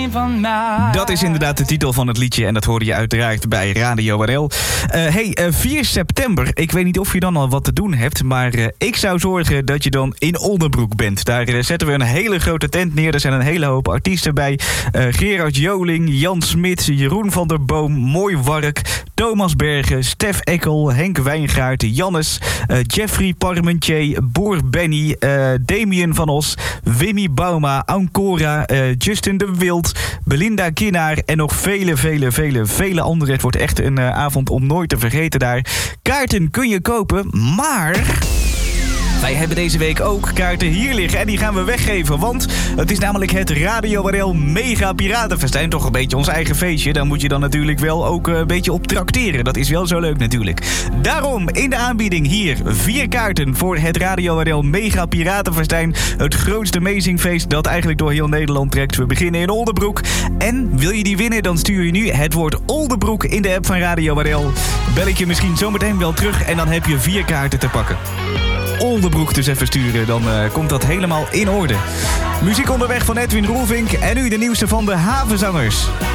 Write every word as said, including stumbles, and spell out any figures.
alleen van mij. Dat is inderdaad de titel van het liedje en dat hoorde je uiteraard bij Radio R L. Uh, hey, uh, vier september, ik weet niet of je dan al wat te doen hebt, maar uh, ik zou zorgen dat je dan in Oldenbroek bent. Daar uh, zetten we een hele grote tent neer, er zijn een hele hoop artiesten bij. Uh, Gerard Joling, Jan Smit, Jeroen van der Boom, Mooi Wark, Thomas Bergen, Stef Ekkel, Henk Wijngaard, Jannes, uh, Jeffrey Parmentier, Boer Benny, uh, Damien van Os, Wimmy Bauma, Ancora, uh, Justin de Wild, Belinda Kinnaar en nog vele, vele, vele, vele anderen. Het wordt echt een uh, avond om nooit te vergeten daar. Kaarten kun je kopen, maar wij hebben deze week ook kaarten hier liggen en die gaan we weggeven. Want het is namelijk het Radio R L Mega Piratenfestijn. Toch een beetje ons eigen feestje. Daar moet je dan natuurlijk wel ook een beetje op trakteren. Dat is wel zo leuk natuurlijk. Daarom in de aanbieding hier vier kaarten voor het Radio R L Mega Piratenfestijn. Het grootste amazingfeest dat eigenlijk door heel Nederland trekt. We beginnen in Oldenbroek. En wil je die winnen, dan stuur je nu het woord Oldenbroek in de app van Radio R L. Bel ik je misschien zometeen wel terug en dan heb je vier kaarten te pakken. Oldenbroek dus even sturen, dan uh, komt dat helemaal in orde. Muziek onderweg van Edwin Roelvink en nu de nieuwste van de Havenzangers.